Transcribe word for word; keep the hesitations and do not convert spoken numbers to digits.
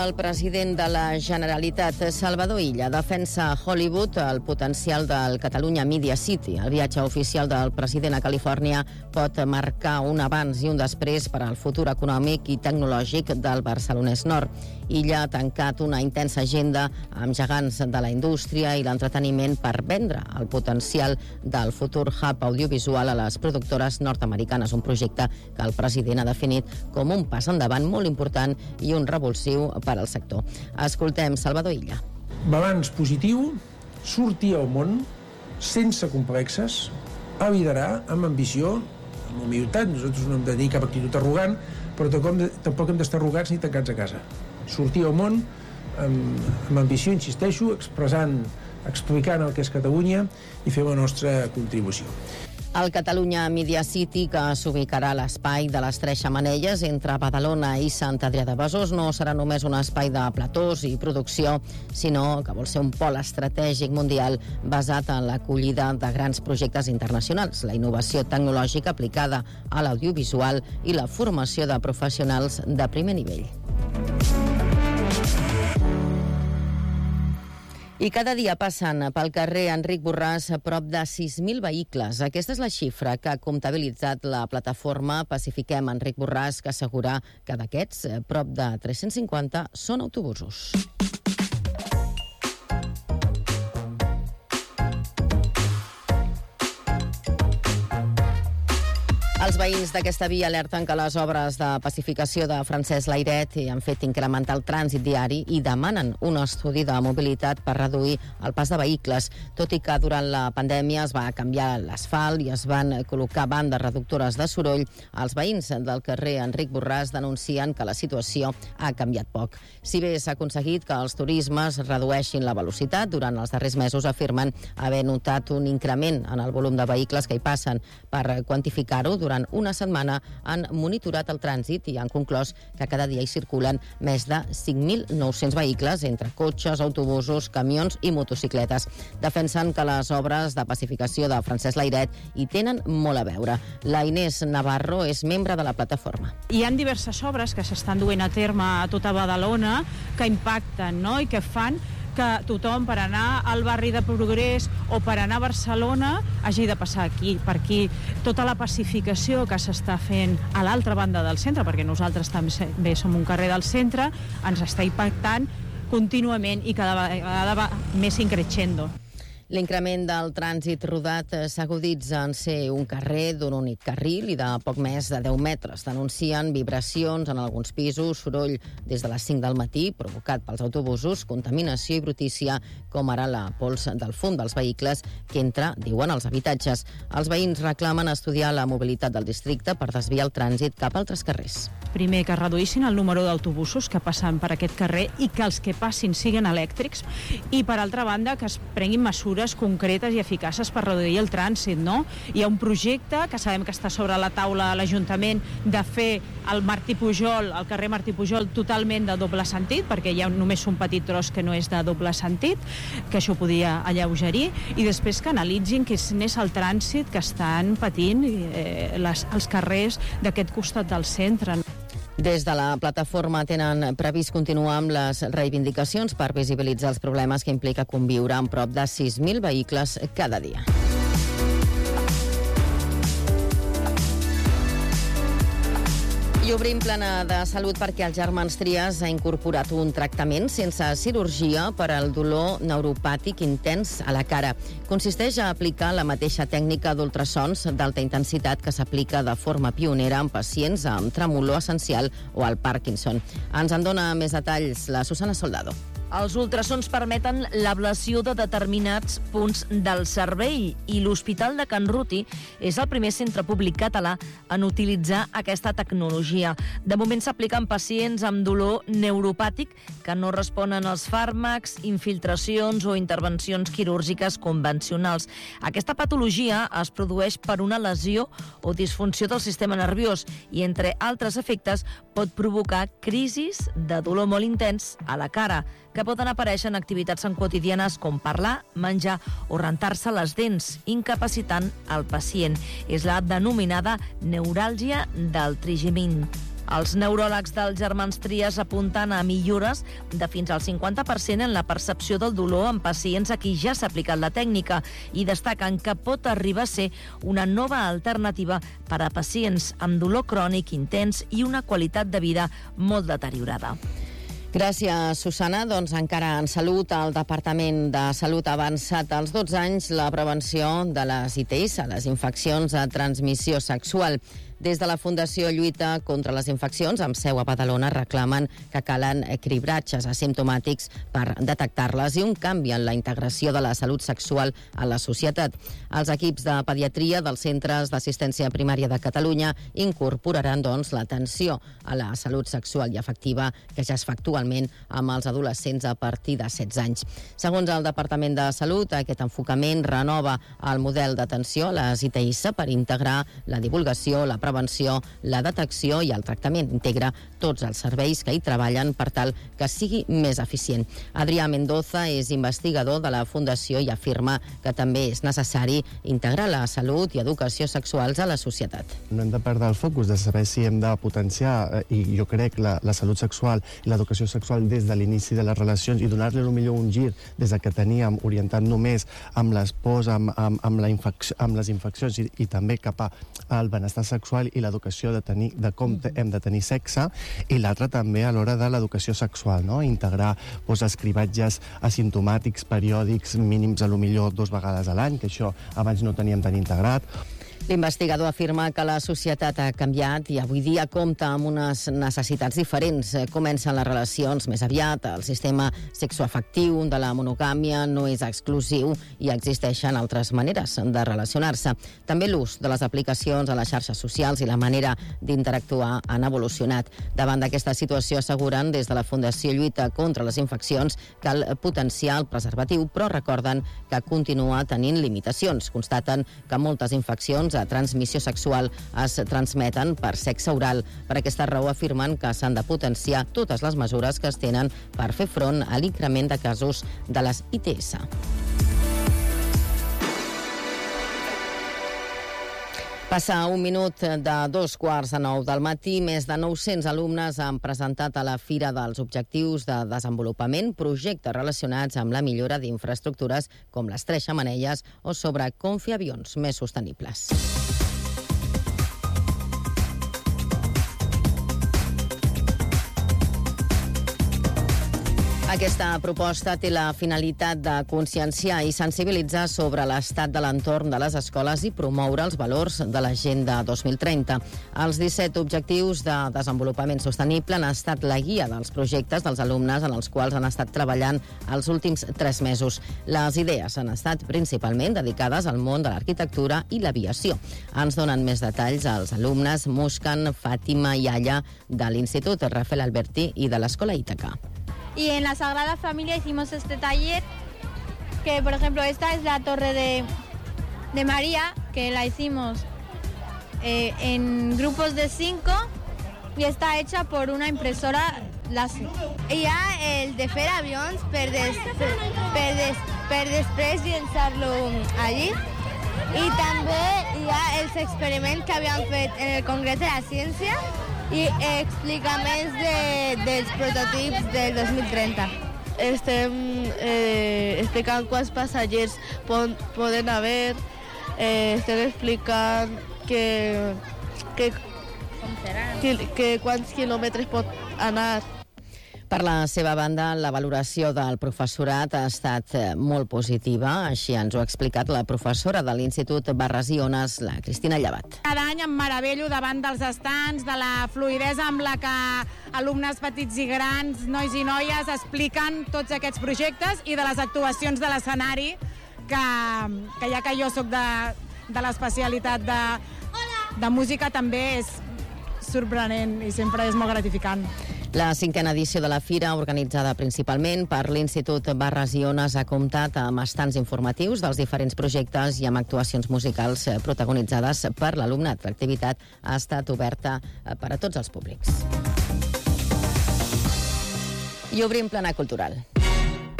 del president de la Generalitat, Salvador Illa, defensa a Hollywood el potencial del Catalunya Media City. El viatge oficial del president a Califòrnia pot marcar un abans i un després per al futur econòmic i tecnològic del barcelonès nord. Illa ha tancat una intensa agenda amb gegants de la indústria i l'entreteniment per vendre el potencial del futur hub audiovisual a les productores nord-americanes, un projecte que el president ha definit com un pas endavant molt important i un revulsiu per al sector. Escoltem Salvador Illa. Balanç positiu, sortir al món sense complexes, a liderar amb ambició, amb humilitat. Nosaltres no hem de tenir cap actitud arrogant, però tampoc hem d'estar arrogats ni tancats a casa. Sortir al món amb, amb ambició, insisteixo, expressant, explicant el que és Catalunya i fer la nostra contribució. El Catalunya Media City, que s'ubicarà a l'espai de les Tres Xemeneies entre Badalona i Sant Adrià de Besòs, no serà només un espai de platós i producció, sinó que vol ser un pol estratègic mundial basat en l'acollida de grans projectes internacionals, la innovació tecnològica aplicada a l'audiovisual i la formació de professionals de primer nivell. I cada dia passen pel carrer Enric Borràs prop de sis mil vehicles. Aquesta és la xifra que ha comptabilitzat la plataforma Pacifiquem Enric Borràs, que assegura que d'aquests, prop de tres-cents cinquanta són autobusos. Els veïns d'aquesta via alerten que les obres de pacificació de Francesc Layret han fet incrementar el trànsit diari i demanen un estudi de mobilitat per reduir el pas de vehicles, tot i que durant la pandèmia es va canviar l'asfalt i es van col·locar bandes reductores de soroll. Els veïns del carrer Enric Borràs denuncien que la situació ha canviat poc. Si bé s'ha aconseguit que els turismes redueixin la velocitat, durant els darrers mesos afirmen haver notat un increment en el volum de vehicles que hi passen. Per quantificar-ho, durant una setmana han monitorat el trànsit i han conclòs que cada dia hi circulen més de cinc mil nou-cents vehicles entre cotxes, autobusos, camions i motocicletes. Defensen que les obres de pacificació de Francesc Layret hi tenen molt a veure. La Inés Navarro és membre de la plataforma. Hi ha diverses obres que s'estan duent a terme a tota Badalona que impacten, no?, i que fan que tothom per anar al barri de Progrés o per anar a Barcelona hagi de passar aquí, per aquí. Tota la pacificació que s'està fent a l'altra banda del centre, perquè nosaltres també som un carrer del centre, ens està impactant contínuament i cada vegada va més increixendo. L'increment del trànsit rodat s'aguditza en ser un carrer d'un únic carril i de poc més de deu metres. Denuncien vibracions en alguns pisos, soroll des de les cinc del matí provocat pels autobusos, contaminació i brutícia, com ara la pols del fum dels vehicles que entra, diuen, als habitatges. Els veïns reclamen estudiar la mobilitat del districte per desviar el trànsit cap a altres carrers. Primer, que reduïssin el número d'autobusos que passen per aquest carrer i que els que passin siguin elèctrics, i per altra banda que es prenguin mesures concretes i eficaces per reduir el trànsit, no? Hi ha un projecte que sabem que està sobre la taula a l'Ajuntament de fer el Martí Pujol, el carrer Martí Pujol, totalment de doble sentit, perquè hi ha només un petit tros que no és de doble sentit, que això podia alleugerir, i després que analitzin quin és el trànsit que estan patint eh, les, els carrers d'aquest costat del centre. Des de la plataforma tenen previst continuar amb les reivindicacions per visibilitzar els problemes que implica conviure amb prop de sis mil vehicles cada dia. I obrim plana de salut perquè el Germans Trias ha incorporat un tractament sense cirurgia per al dolor neuropàtic intens a la cara. Consisteix a aplicar la mateixa tècnica d'ultrasons d'alta intensitat que s'aplica de forma pionera en pacients amb tremolor essencial o al Parkinson. Ens en dona més detalls la Susana Soldado. Els ultrasons permeten l'ablació de determinats punts del cervell i l'Hospital de Can Ruti és el primer centre públic català en utilitzar aquesta tecnologia. De moment s'aplica en pacients amb dolor neuropàtic que no responen als fàrmacs, infiltracions o intervencions quirúrgiques convencionals. Aquesta patologia es produeix per una lesió o disfunció del sistema nerviós i, entre altres efectes, pot provocar crisis de dolor molt intens a la cara, que poden aparèixer en activitats quotidianes com parlar, menjar o rentar-se les dents, incapacitant el pacient. És la denominada neuràlgia del trigemint. Els neuròlegs dels germans Trias apunten a millores de fins al cinquanta per cent en la percepció del dolor en pacients a qui ja s'ha aplicat la tècnica i destaquen que pot arribar a ser una nova alternativa per a pacients amb dolor crònic intens i una qualitat de vida molt deteriorada. Gràcies, Susana. Doncs encara en salut, el Departament de Salut ha avançat als dotze anys la prevenció de les I T S, les infeccions de transmissió sexual. Des de la Fundació Lluita contra les Infeccions, amb seu a Badalona, reclamen que calen cribratges asimptomàtics per detectar-les i un canvi en la integració de la salut sexual a la societat. Els equips de pediatria dels centres d'assistència primària de Catalunya incorporaran, doncs, l'atenció a la salut sexual i afectiva que ja es fa actualment amb els adolescents a partir de setze anys. Segons el Departament de Salut, aquest enfocament renova el model d'atenció a les I T S per integrar la divulgació, la prevenció, la detecció i el tractament. Integra tots els serveis que hi treballen per tal que sigui més eficient. Adrià Mendoza és investigador de la Fundació i afirma que també és necessari integrar la salut i educació sexuals a la societat. No hem de perdre el focus de saber si hem de potenciar, i jo crec, la, la salut sexual i l'educació sexual des de l'inici de les relacions i donar-li millor un gir des de que teníem orientat només amb les pors, amb, amb, amb, la infecció, amb les infeccions i, i també cap al benestar sexual i l'educació de, tenir, de com hem de tenir sexe, i l'altra també a l'hora de l'educació sexual, no? Integrar doncs, els cribatges asimptomàtics periòdics mínims a lo millor dues vegades a l'any, que això abans no teníem tan integrat. L'investigador afirma que la societat ha canviat i avui dia compta amb unes necessitats diferents. Comencen les relacions més aviat, el sistema sexoafectiu de la monogàmia no és exclusiu i existeixen altres maneres de relacionar-se. També l'ús de les aplicacions a les xarxes socials i la manera d'interactuar han evolucionat. Davant d'aquesta situació asseguren des de la Fundació Lluita contra les Infeccions cal potenciar el preservatiu, però recorden que continua tenint limitacions. Constaten que moltes infeccions a transmissió sexual es transmeten per sexe oral. Per aquesta raó afirmen que s'han de potenciar totes les mesures que es tenen per fer front a l'increment de casos de les I T S. Passa un minut de dos quarts de nou del matí. Més de nou-cents alumnes han presentat a la Fira dels Objectius de Desenvolupament projectes relacionats amb la millora d'infraestructures com les tres xemeneies o sobre com fer avions més sostenibles. Aquesta proposta té la finalitat de conscienciar i sensibilitzar sobre l'estat de l'entorn de les escoles i promoure els valors de l'Agenda dos mil trenta. Els disset objectius de desenvolupament sostenible han estat la guia dels projectes dels alumnes en els quals han estat treballant els últims tres mesos. Les idees han estat principalment dedicades al món de l'arquitectura i l'aviació. Ens donen més detalls els alumnes Muskan, Fàtima i Aya de l'Institut Rafael Alberti i de l'Escola Ítaca. Y en la Sagrada Familia hicimos este taller, que por ejemplo esta es la torre de, de María, que la hicimos eh, en grupos de cinco y está hecha por una impresora láser. Y ya el de fer avions per, des, per, des, per després llançar-lo allí. I també hi ha els experiments que havíem fet en el Congrés de la Ciència i explicaments de, dels prototips del dos mil trenta. Estem eh, explicant quants passatgers pot, poden haver, eh, estem explicant que, que, que, que quants quilòmetres pot anar. Per la seva banda, la valoració del professorat ha estat molt positiva, així ens ho ha explicat la professora de l'Institut Barres i Ones, la Cristina Llevat. Cada any em meravello davant dels estants, de la fluïdesa amb la que alumnes petits i grans, nois i noies, expliquen tots aquests projectes i de les actuacions de l'escenari, que, que ja que jo sóc de, de l'especialitat de, de música, també és sorprenent i sempre és molt gratificant. La cinquena edició de la Fira, organitzada principalment per l'Institut Barres i Ones, ha comptat amb estants informatius dels diferents projectes i amb actuacions musicals protagonitzades per l'alumnat. L'activitat ha estat oberta per a tots els públics. I obrim plana cultural.